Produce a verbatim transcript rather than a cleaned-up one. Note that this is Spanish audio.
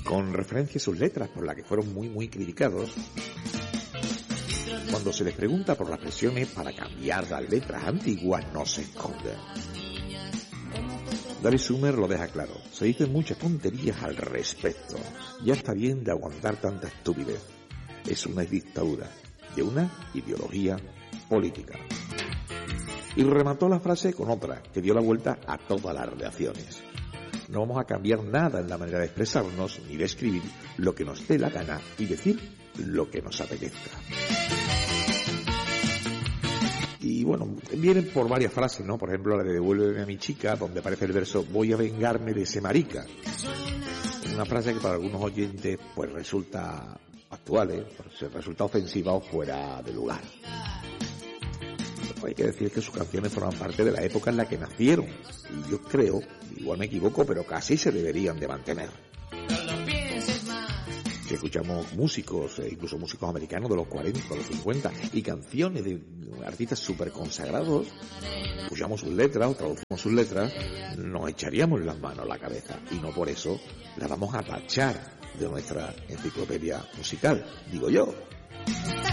con referencia a sus letras, por las que fueron muy, muy criticados. Cuando se les pregunta por las presiones para cambiar las letras antiguas, no se esconden. David Summers lo deja claro. Se dicen muchas tonterías al respecto. Ya está bien de aguantar tanta estupidez. Es una dictadura de una ideología política. Y remató la frase con otra, que dio la vuelta a todas las reacciones. No vamos a cambiar nada en la manera de expresarnos, ni de escribir lo que nos dé la gana y decir lo que nos apetezca. Y bueno, vienen por varias frases, ¿no? Por ejemplo, la de devuélveme a mi chica, donde aparece el verso voy a vengarme de ese marica. Una frase que para algunos oyentes pues resulta actual, ¿eh? Pues resulta ofensiva o fuera de lugar. Pero hay que decir que sus canciones forman parte de la época en la que nacieron. Y yo creo, igual me equivoco, pero casi se deberían de mantener. Que escuchamos músicos, eh, incluso músicos americanos de los cuarenta, los cincuenta, y canciones de artistas súper consagrados, escuchamos sus letras o traducimos sus letras, nos echaríamos las manos a la cabeza, y no por eso las vamos a tachar de nuestra enciclopedia musical, digo yo.